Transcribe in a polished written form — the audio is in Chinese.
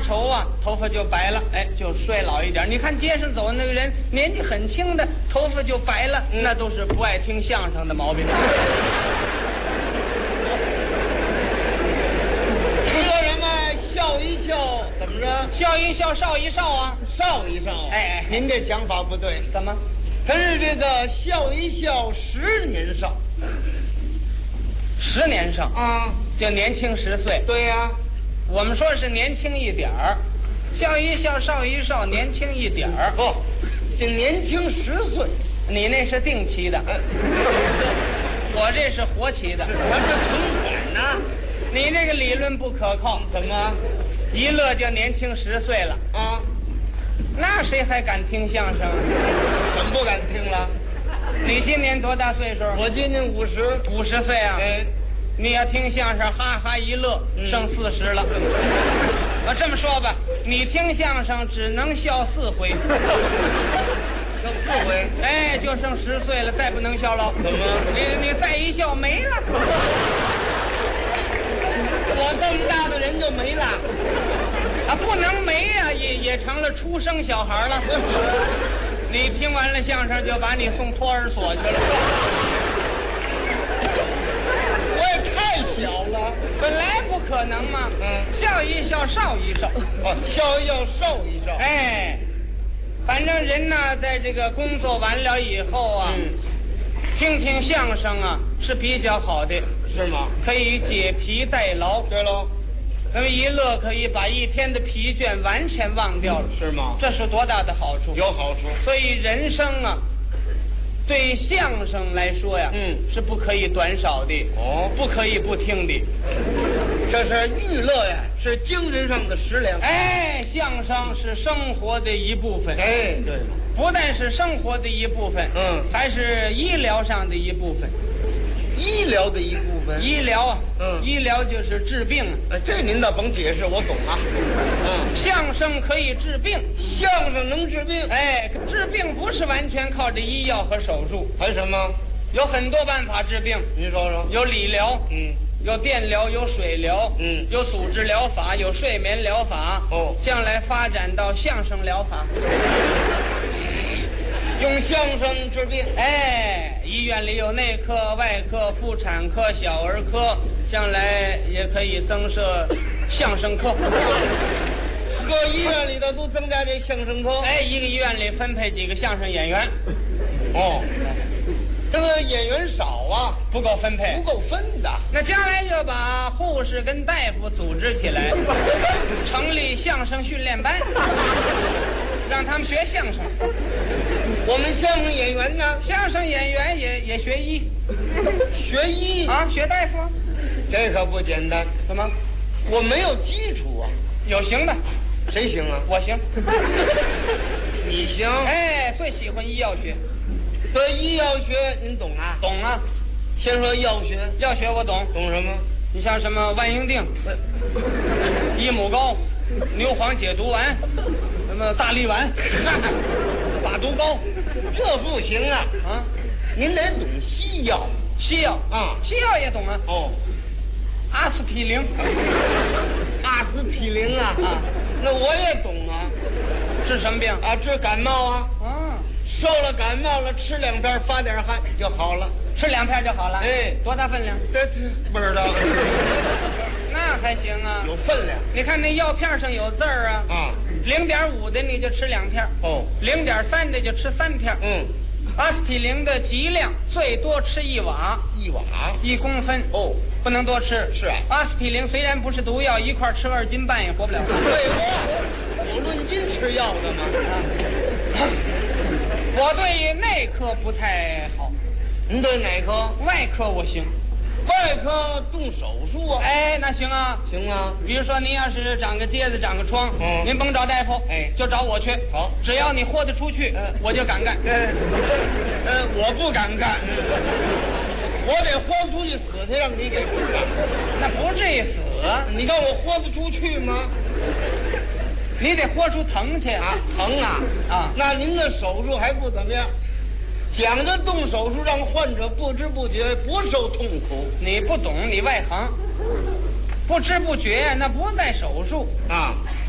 愁啊，头发就白了，哎，就衰老一点。你看街上走那个人，年纪很轻的，头发就白了，那都是不爱听相声的毛病。 说什么笑一笑，怎么着？ 笑一笑，少一少啊， 少一少。 哎， 您这讲法不对。 怎么？ 他是这个笑一笑，10年少。 10年少啊， 就年轻10岁。 对呀， 我们说是年轻一点儿，笑一笑，少一少，年轻一点儿。 不，这年轻10岁。 你那是定期的，我这是活期的。 咱这存款呢？ 你那个理论不可靠。 怎么？ 一乐就年轻10岁了啊？ 那谁还敢听相声？ 怎么不敢听了？ 你今年多大岁数？ 我今年50 岁啊。 哎， 你要听相声，哈哈一乐，剩40了。这么说吧，你听相声只能笑4回。 笑4回？ 哎，就剩10岁了，再不能笑了。 怎么？ 你再一笑没了。 我这么大的人就没了。 啊，不能没呀，也成了出生小孩了。你听完了相声，就把你送托儿所去了。 我也太小了， 本来不可能嘛。笑一笑，少一少。 哦，笑一笑，少一少。 哎，反正人呢，在这个工作完了以后啊，听听相声啊是比较好的。 是吗？ 可以解疲代劳。 对喽。 那么一乐可以把一天的疲倦完全忘掉了。 是吗？ 这是多大的好处？ 有好处。 所以人生啊，对相声来说呀，是不可以短少的。哦，不可以不听的。 这是娱乐呀，是精神上的食粮。 哎，相声是生活的一部分。 哎，对了， 不但是生活的一部分，还是医疗上的一部分。 医疗的一部分。 医疗啊，医疗就是治病。 这您倒甭解释，我懂了。 相声可以治病， 相声能治病。 哎，治病不是完全靠着医药和手术， 还什么？ 有很多办法治病。 您说说。 有理疗，有电疗，有水疗，有组织疗法，有睡眠疗法。哦，将来发展到相声疗法。 用相声治病。 哎，医院里有内科、外科、妇产科、小儿科，将来也可以增设相声科。 各医院里头都增加这相声科。 哎，一个医院里分配几个相声演员。 哦，这个演员少啊， 不够分配， 不够分的。 那将来就把护士跟大夫组织起来，成立相声训练班，让他们学相声。 我们相声演员呢？ 相声演员也学医。 学医啊？学大夫？ 这可不简单。 怎么？ 我没有基础啊。 有行的。 谁行啊？ 我行。 你行？ 哎，最喜欢医药学。 对，医药学您懂啊？ 懂啊。 先说药学。 药学我懂。 懂什么？ 你像什么万应锭、益母膏、牛黄解毒丸，什么大力丸、大毒膏， 这不行啊！ 啊， 您得懂西药。 西药啊， 西药也懂啊。 哦， 阿司匹林。 阿司匹林啊？啊，那我也懂啊。 治什么病啊？治感冒啊。啊，受了感冒了，吃2片发点汗就好了。 吃2片就好了。哎，多大分量？ 这不知道。 那还行啊， 有分量。 你看那药片上有字儿啊。啊，0.5的你就吃2片。哦，0.3的就吃3片。阿司匹林的剂量最多吃1瓦。 1瓦？1 公分。哦，不能多吃。是啊。阿司匹林虽然不是毒药，一块吃2斤半也活不了。 废话，有论斤吃药的吗？ 我对内科不太好。 您对哪科？ 外科我行。 外科动手术啊？ 哎，那行啊。行啊。比如说您要是长个疖子、长个疮，您甭找大夫，哎，就找我去。好，只要你豁得出去，我就敢干。 我不敢干，我得豁得出去死去，让你给治了。 那不至于死啊？ 你看我豁得出去吗？ 你得豁出疼去啊！疼啊！啊！那您的手术还不怎么样？讲究动手术，让患者不知不觉不受痛苦。 你不懂，你外行。不知不觉那不在手术啊，